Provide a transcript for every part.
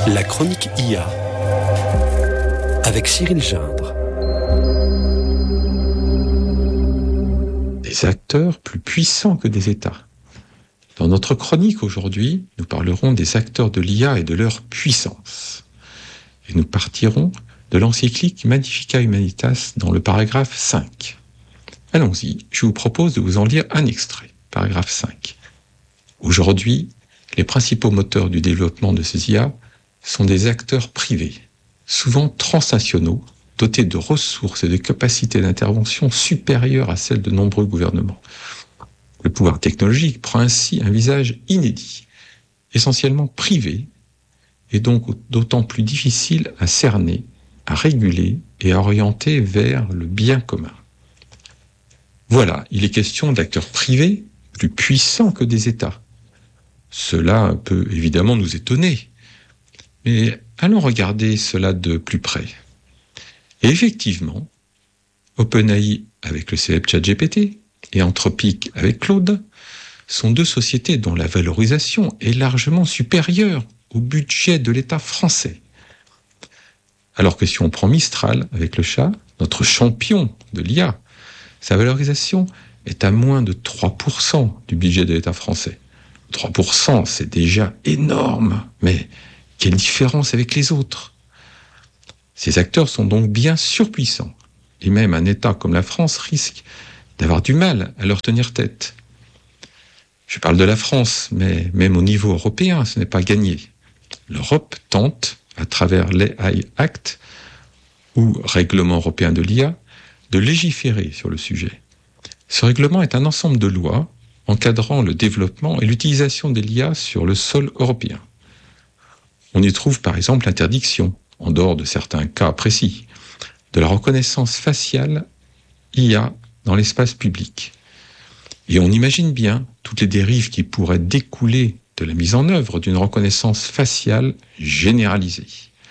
La chronique IA avec Cyril Gindre. Des acteurs plus puissants que des États. Dans notre chronique aujourd'hui, nous parlerons des acteurs de l'IA et de leur puissance. Et nous partirons de l'encyclique Magnificat Humanitas dans le paragraphe 5. Allons-y, je vous propose de vous en lire un extrait. Paragraphe 5. Aujourd'hui, les principaux moteurs du développement de ces IA sont des acteurs privés, souvent transnationaux, dotés de ressources et de capacités d'intervention supérieures à celles de nombreux gouvernements. Le pouvoir technologique prend ainsi un visage inédit, essentiellement privé, et donc d'autant plus difficile à cerner, à réguler et à orienter vers le bien commun. Voilà, il est question d'acteurs privés plus puissants que des États. Cela peut évidemment nous étonner, mais allons regarder cela de plus près. Et effectivement, OpenAI avec le célèbre ChatGPT et Anthropic avec Claude sont deux sociétés dont la valorisation est largement supérieure au budget de l'État français. Alors que si on prend Mistral avec le chat, notre champion de l'IA, sa valorisation est à moins de 3% du budget de l'État français. 3%, c'est déjà énorme, mais quelle différence avec les autres ? Ces acteurs sont donc bien surpuissants, et même un État comme la France risque d'avoir du mal à leur tenir tête. Je parle de la France, mais même au niveau européen, ce n'est pas gagné. L'Europe tente, à travers l'AI Act, ou Règlement européen de l'IA, de légiférer sur le sujet. Ce règlement est un ensemble de lois encadrant le développement et l'utilisation de l'IA sur le sol européen. On y trouve par exemple l'interdiction, en dehors de certains cas précis, de la reconnaissance faciale IA dans l'espace public. Et on imagine bien toutes les dérives qui pourraient découler de la mise en œuvre d'une reconnaissance faciale généralisée.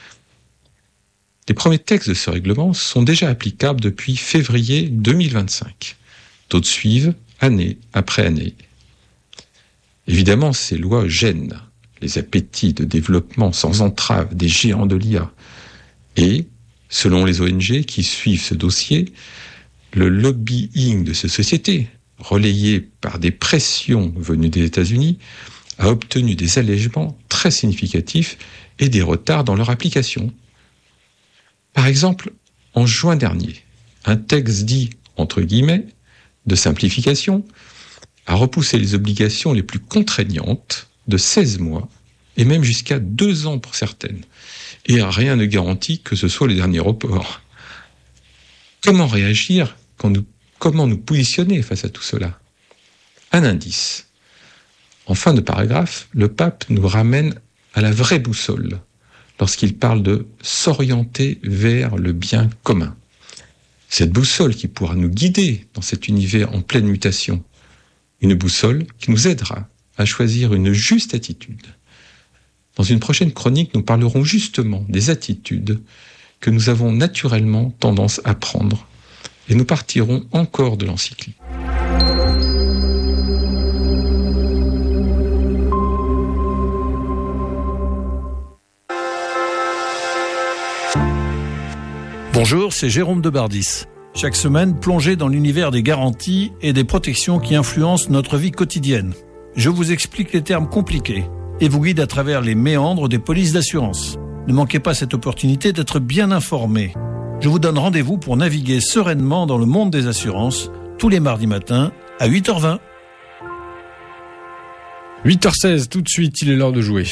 Les premiers textes de ce règlement sont déjà applicables depuis février 2025. D'autres suivent année après année. Évidemment, ces lois gênent les appétits de développement sans entrave des géants de l'IA. Et, selon les ONG qui suivent ce dossier, le lobbying de ces sociétés, relayé par des pressions venues des États-Unis, a obtenu des allègements très significatifs et des retards dans leur application. Par exemple, en juin dernier, un texte dit, entre guillemets, de simplification, a repoussé les obligations les plus contraignantes de 16 mois et même jusqu'à 2 ans pour certaines. Et rien ne garantit que ce soit les derniers reports. Comment réagir comment nous positionner face à tout cela ? Un indice. En fin de paragraphe, le pape nous ramène à la vraie boussole lorsqu'il parle de s'orienter vers le bien commun. Cette boussole qui pourra nous guider dans cet univers en pleine mutation. Une boussole qui nous aidera à choisir une juste attitude. Dans une prochaine chronique, nous parlerons justement des attitudes que nous avons naturellement tendance à prendre. Et nous partirons encore de l'encyclique. Bonjour, c'est Jérôme Debardis. Chaque semaine, plongez dans l'univers des garanties et des protections qui influencent notre vie quotidienne. Je vous explique les termes compliqués et vous guide à travers les méandres des polices d'assurance. Ne manquez pas cette opportunité d'être bien informé. Je vous donne rendez-vous pour naviguer sereinement dans le monde des assurances tous les mardis matins à 8h20. 8h16, tout de suite, il est l'heure de jouer.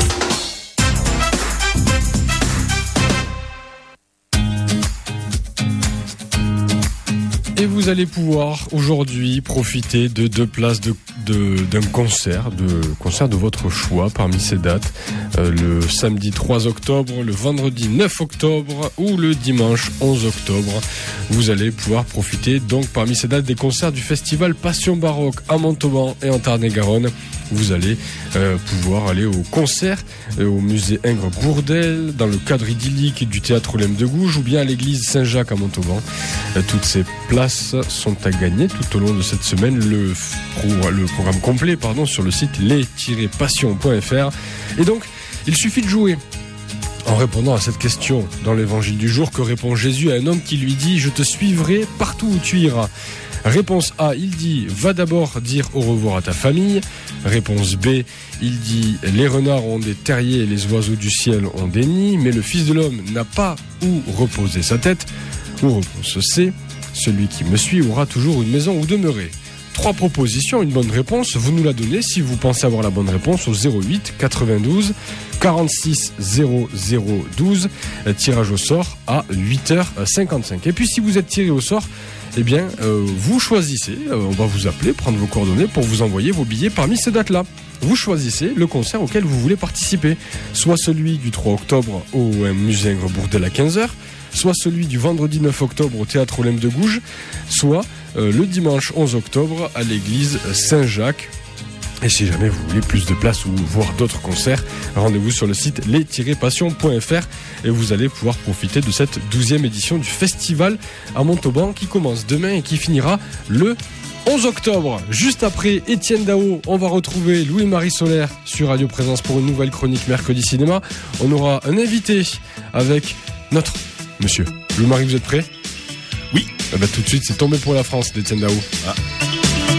Et vous allez pouvoir aujourd'hui profiter de 2 places d'un concert de votre choix parmi ces dates. Le samedi 3 octobre, le vendredi 9 octobre ou le dimanche 11 octobre. Vous allez pouvoir profiter donc parmi ces dates des concerts du festival Passion Baroque à Montauban et en Tarn-et-Garonne. Vous allez pouvoir aller au concert au musée Ingres-Bourdelle, dans le cadre idyllique du théâtre Olympe de Gouges ou bien à l'église Saint-Jacques à Montauban. Toutes ces places sont à gagner tout au long de cette semaine. Le programme complet sur le site les-passions.fr. Et donc, il suffit de jouer. en répondant à cette question dans l'évangile du jour. Que répond Jésus à un homme qui lui dit « Je te suivrai partout où tu iras ». Réponse A, il dit « Va d'abord dire au revoir à ta famille ». Réponse B, il dit « Les renards ont des terriers et les oiseaux du ciel ont des nids, mais le Fils de l'homme n'a pas où reposer sa tête ». Ou réponse C, « Celui qui me suit aura toujours une maison où demeurer ». 3 propositions, une bonne réponse, vous nous la donnez si vous pensez avoir la bonne réponse au 08 92 46 00 12, tirage au sort à 8h55. Et puis si vous êtes tiré au sort, eh bien vous choisissez, on va vous appeler, prendre vos coordonnées pour vous envoyer vos billets parmi ces dates-là. Vous choisissez le concert auquel vous voulez participer, soit celui du 3 octobre au musée Ingres-Bourdelle à 15h, soit celui du vendredi 9 octobre au théâtre Olympe de Gouges, soit le dimanche 11 octobre à l'église Saint-Jacques. Et si jamais vous voulez plus de place ou voir d'autres concerts, rendez-vous sur le site les-passions.fr et vous allez pouvoir profiter de cette 12e édition du festival à Montauban qui commence demain et qui finira le 11 octobre. Juste après Étienne Dao, on va retrouver Louis-Marie Solaire sur Radio Présence pour une nouvelle chronique Mercredi Cinéma. On aura un invité avec notre monsieur. Louis-Marie, vous êtes prêt ? Oui. Tout de suite, c'est Tombé pour la France d'Étienne Dao. Ah.